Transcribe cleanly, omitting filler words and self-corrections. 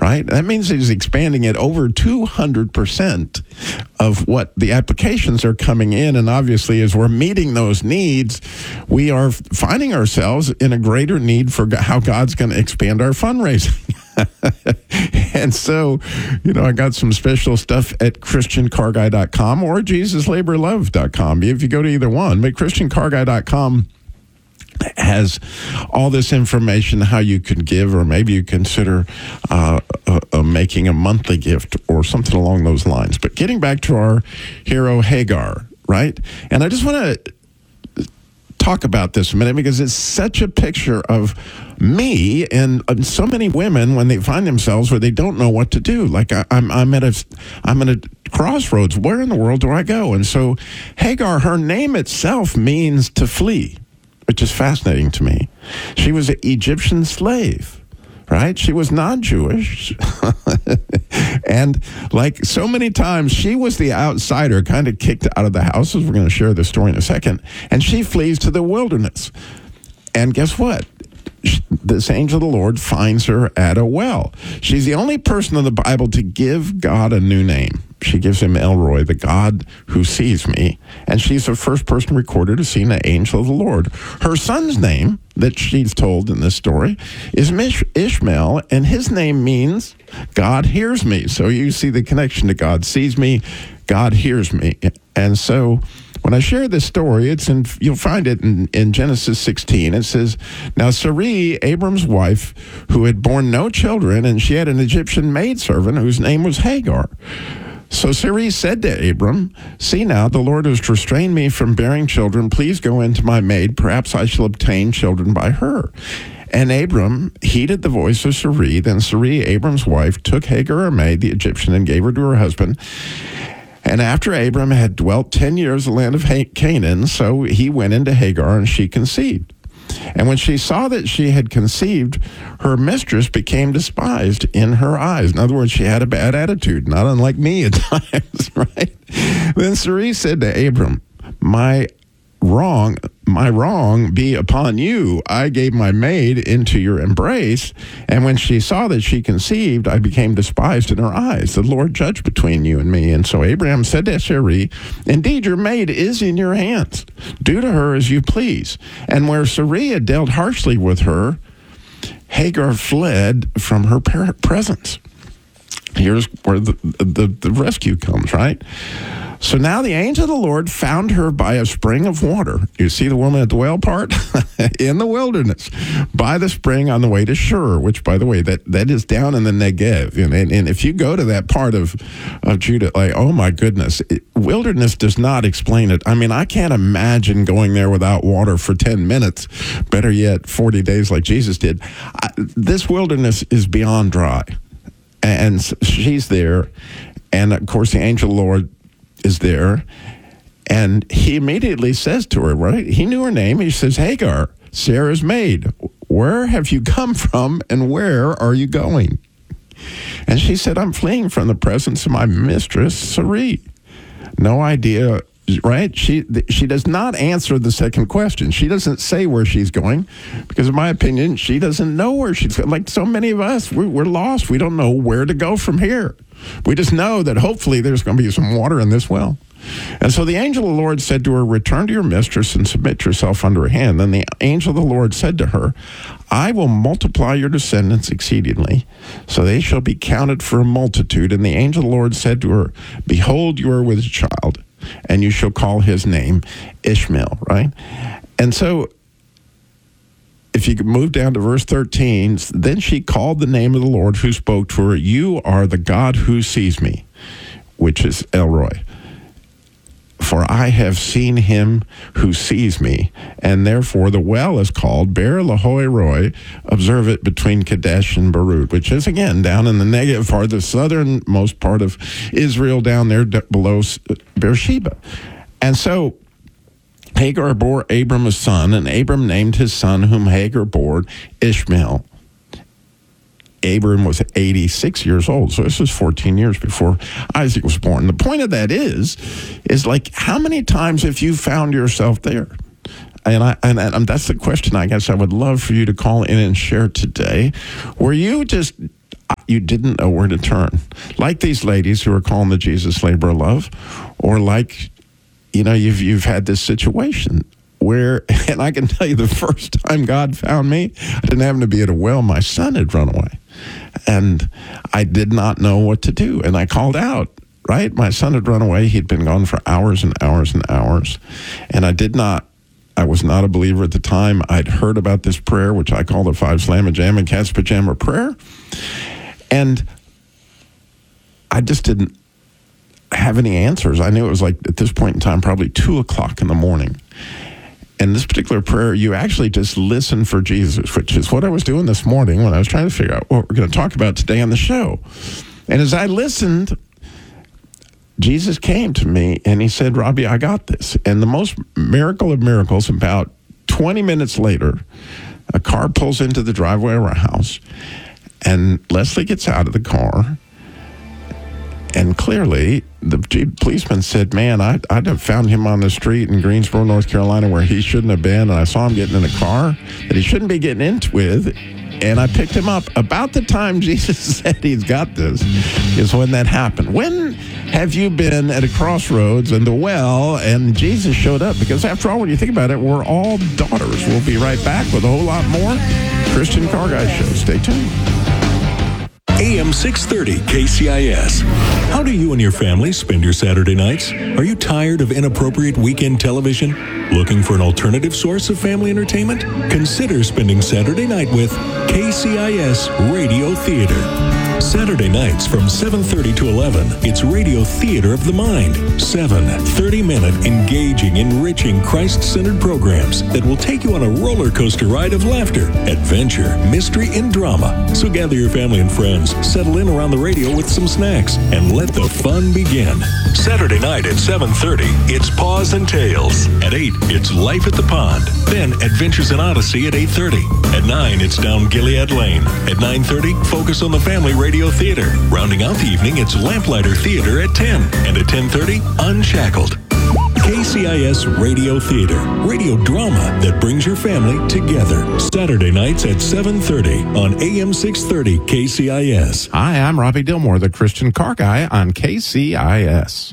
right? That means he's expanding it over 200% of what the applications are coming in. And obviously, as we're meeting those needs, we are finding ourselves in a greater need for how God's going to expand our fundraising. And so, I got some special stuff at ChristianCarGuy.com or JesusLaborLove.com. If you go to either one, but ChristianCarGuy.com has all this information, how you can give, or maybe you consider making a monthly gift or something along those lines. But getting back to our hero, Hagar, right? And I just want to talk about this a minute because it's such a picture of me and so many women when they find themselves where they don't know what to do. Like I'm at a crossroads. Where in the world do I go? And so Hagar, her name itself means to flee, which is fascinating to me. She was an Egyptian slave, right? She was non-Jewish. And like so many times, she was the outsider, kind of kicked out of the house, as we're going to share the story in a second. And she flees to the wilderness. And guess what? This angel of the Lord finds her at a well. She's the only person in the Bible to give God a new name. She gives him El Roi, the God who sees me. And she's the first person recorded to see an angel of the Lord. Her son's name, that she's told in this story, is Ishmael, and his name means God hears me. So you see the connection to God sees me, God hears me. And so when I share this story, you'll find it in Genesis 16. It says, "Now Sarai, Abram's wife, who had borne no children, and she had an Egyptian maidservant whose name was Hagar. So Sarai said to Abram, 'See now, the Lord has restrained me from bearing children. Please go into my maid. Perhaps I shall obtain children by her.' And Abram heeded the voice of Sarai. Then Sarai, Abram's wife, took Hagar, her maid, the Egyptian, and gave her to her husband. And after Abram had dwelt 10 years in the land of Canaan, so he went into Hagar, and she conceived. And when she saw that she had conceived, her mistress became despised in her eyes." In other words, she had a bad attitude, not unlike me at times, right? Then Sarai said to Abram, My wrong be upon you. I gave my maid into your embrace, and when she saw that she conceived, I became despised in her eyes. The Lord judged between you and me." And so Abraham said to Sarai, "Indeed, your maid is in your hands. Do to her as you please." And where Sarai had dealt harshly with her, Hagar fled from her presence. Here's where the rescue comes, right? "So now the angel of the Lord found her by a spring of water." You see the woman at the well part? "In the wilderness, by the spring on the way to Shur," which, by the way, that is down in the Negev. And if you go to that part of Judah, like, oh my goodness, wilderness does not explain it. I mean, I can't imagine going there without water for 10 minutes, better yet, 40 days like Jesus did. This wilderness is beyond dry. And she's there. And, of course, the angel of the Lord is there, and he immediately says to her, right? He knew her name. He says, "Hagar, Sarah's maid, where have you come from, and where are you going?" And she said, "I'm fleeing from the presence of my mistress, Sarai." No idea, right? She does not answer the second question. She doesn't say where she's going, because in my opinion, she doesn't know where she's going. Like so many of us, we're lost. We don't know where to go from here. We just know that hopefully there's going to be some water in this well. And so the angel of the Lord said to her, "Return to your mistress and submit yourself under her hand." Then the angel of the Lord said to her, "I will multiply your descendants exceedingly, so they shall be counted for a multitude." And the angel of the Lord said to her, "Behold, you are with child, and you shall call his name Ishmael," right? And so if you could move down to verse 13, "Then she called the name of the Lord who spoke to her, 'You are the God who sees me,' which is El Roi. 'For I have seen him who sees me.' And therefore the well is called Beer Lahai Roi." Observe it, between Kadesh and Beerut, which is, again, down in the Negev part, the southernmost part of Israel, down there below Beersheba. And so Hagar bore Abram a son, and Abram named his son, whom Hagar bore, Ishmael. Abram was 86 years old, so this is 14 years before Isaac was born. The point of that is like, how many times have you found yourself there? And that's the question I guess I would love for you to call in and share today, where you just, you didn't know where to turn. Like these ladies who are calling the Jesus Labor of Love, or like, you've had this situation where, and I can tell you the first time God found me, I didn't happen to be at a well. My son had run away, and I did not know what to do. And I called out, right? My son had run away. He'd been gone for hours and hours and hours. And I was not a believer at the time. I'd heard about this prayer, which I call the 5 Slamma Jamma Cat's Pajama Prayer. And I just didn't have any answers. I knew it was like, at this point in time, probably 2 o'clock in the morning. And this particular prayer, you actually just listen for Jesus, which is what I was doing this morning when I was trying to figure out what we're going to talk about today on the show. And as I listened, Jesus came to me and he said, Robbie, I got this. And the most miracle of miracles, about 20 minutes later, a car pulls into the driveway of our house, and Leslie gets out of the car. And clearly, the policeman said, man, I'd have found him on the street in Greensboro, North Carolina, where he shouldn't have been. And I saw him getting in a car that he shouldn't be getting into with. And I picked him up. About the time Jesus said he's got this is when that happened. When have you been at a crossroads and the well and Jesus showed up? Because after all, when you think about it, we're all daughters. We'll be right back with a whole lot more Christian Car Guy Show. Stay tuned. AM 630 KCIS. How do you and your family spend your Saturday nights? Are you tired of inappropriate weekend television? Looking for an alternative source of family entertainment? Consider spending Saturday night with KCIS Radio Theater. Saturday nights from 7:30 to 11, it's Radio Theater of the Mind. 7 30-minute, engaging, enriching, Christ-centered programs that will take you on a roller coaster ride of laughter, adventure, mystery, and drama. So gather your family and friends, settle in around the radio with some snacks, and let the fun begin. Saturday night at 7:30, it's Paws and Tales. At 8, it's Life at the Pond. Then Adventures in Odyssey at 8:30. At 9, it's Down Gilead Lane. At 9:30, Focus on the Family Radio Theater. Rounding out the evening, it's Lamplighter Theater at 10. And at 10:30, Unshackled. KCIS Radio Theater. Radio drama that brings your family together. Saturday nights at 7:30 on AM 630 KCIS. Hi, I'm Robbie Dilmore, the Christian Car Guy on KCIS.